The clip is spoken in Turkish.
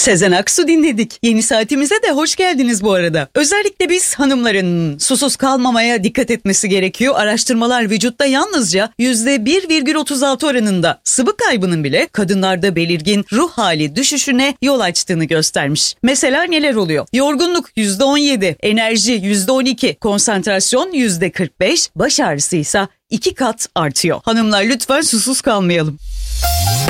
Sezen Aksu dinledik. Yeni saatimize de hoş geldiniz bu arada. Özellikle biz hanımların susuz kalmamaya dikkat etmesi gerekiyor. Araştırmalar vücutta yalnızca %1,36 oranında sıvı kaybının bile kadınlarda belirgin ruh hali düşüşüne yol açtığını göstermiş. Mesela neler oluyor? Yorgunluk %17, enerji %12, konsantrasyon %45, baş ağrısı ise 2 kat artıyor. Hanımlar lütfen susuz kalmayalım.